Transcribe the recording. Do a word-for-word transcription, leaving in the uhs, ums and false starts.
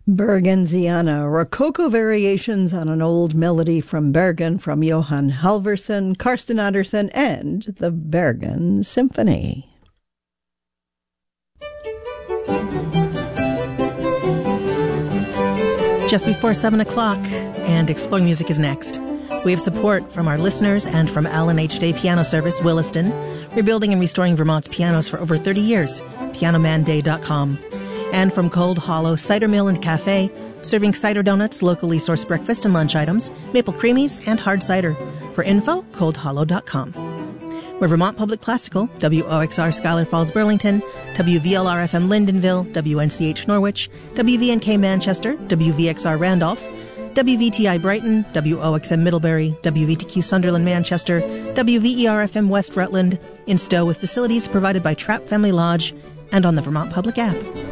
Bergensiana, Rococo variations on an old melody from Bergen from Johan Halvorsen, Karsten Andersen, and the Bergen Symphony. Just before seven o'clock, and Exploring Music is next. We have support from our listeners and from Alan H. Day Piano Service, Williston, rebuilding and restoring Vermont's pianos for over thirty years, piano man day dot com. And from Cold Hollow Cider Mill and Cafe, serving cider donuts, locally sourced breakfast and lunch items, maple creamies, and hard cider. For info, cold hollow dot com. We're Vermont Public Classical, W O X R Schuyler Falls, Burlington, W V L R F M Lyndonville, W N C H Norwich, W V N K Manchester, W V X R Randolph, W V T I Brighton, W O X M Middlebury, W V T Q Sunderland Manchester, W V E R F M West Rutland, in Stowe with facilities provided by Trapp Family Lodge, and on the Vermont Public app.